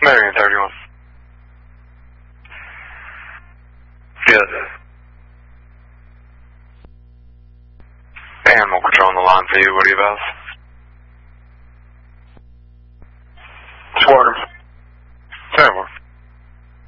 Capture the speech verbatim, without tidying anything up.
Marion thirty-one. Yes. Animal control on the line for you. What do you about? Squadron.